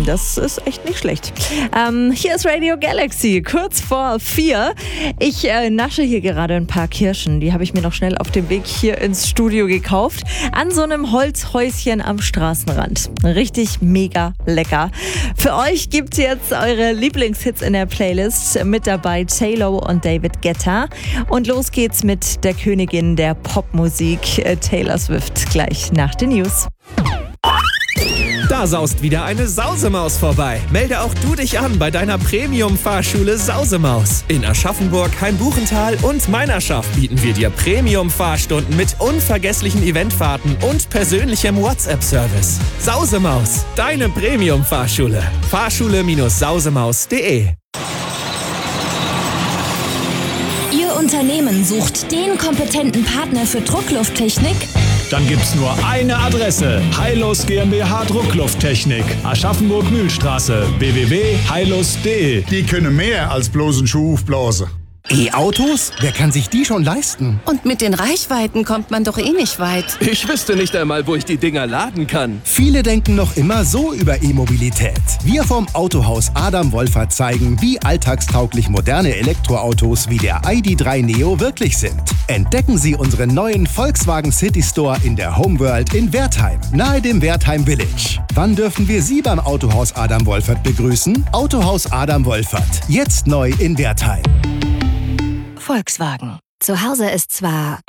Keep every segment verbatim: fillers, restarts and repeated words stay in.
Das ist echt nicht schlecht. Ähm, hier ist Radio Galaxy, kurz vor vier. Ich äh, nasche hier gerade ein paar Kirschen. Die habe ich mir noch schnell auf dem Weg hier ins Studio gekauft. An so einem Holzhäuschen am Straßenrand. Richtig mega lecker. Für euch gibt es jetzt eure Lieblingshits in der Playlist. Mit dabei Taylor und David Guetta. Und los geht's mit der Königin der Popmusik, äh, Taylor Swift, gleich nach den News. Da saust wieder eine Sausemaus vorbei. Melde auch du dich an bei deiner Premium-Fahrschule Sausemaus. In Aschaffenburg, Heimbuchental und Meinerschaft bieten wir dir Premium-Fahrstunden mit unvergesslichen Eventfahrten und persönlichem WhatsApp-Service. Sausemaus, deine Premium-Fahrschule. Fahrschule Sausemaus punkt de. Ihr Unternehmen sucht den kompetenten Partner für Drucklufttechnik? Dann gibt's nur eine Adresse. Heilus GmbH Drucklufttechnik. Aschaffenburg-Mühlstraße. w w w punkt heilus punkt de. Die können mehr als bloß einen Schuh aufblasen. E-Autos? Wer kann sich die schon leisten? Und mit den Reichweiten kommt man doch eh nicht weit. Ich wüsste nicht einmal, wo ich die Dinger laden kann. Viele denken noch immer so über E-Mobilität. Wir vom Autohaus Adam Wolfert zeigen, wie alltagstauglich moderne Elektroautos wie der I D drei Neo wirklich sind. Entdecken Sie unseren neuen Volkswagen City Store in der Homeworld in Wertheim, nahe dem Wertheim Village. Wann dürfen wir Sie beim Autohaus Adam Wolfert begrüßen? Autohaus Adam Wolfert, jetzt neu in Wertheim. Volkswagen. Zu Hause ist zwar...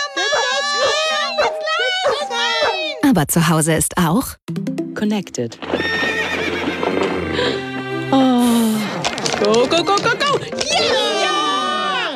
Aber zu Hause ist auch... Connected. Oh. Go, go, go, go, go! Yeah!